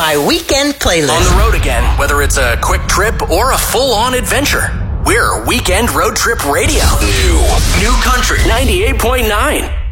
my weekend playlist. On the road again, whether it's a quick trip or a full-on adventure. We're Weekend Road Trip Radio. New Country 98.9.